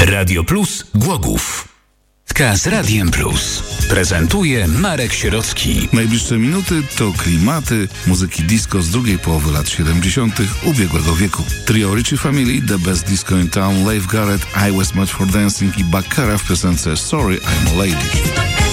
Radio Plus Głogów. Z Radiem Plus prezentuje Marek Sierocki. Najbliższe minuty to klimaty muzyki disco z drugiej połowy lat 70. ubiegłego wieku. Trio Ritchie Family, The Best Disco in Town, Leif Garrett, I Was Much for Dancing i Baccara w piosence Sorry I'm a Lady.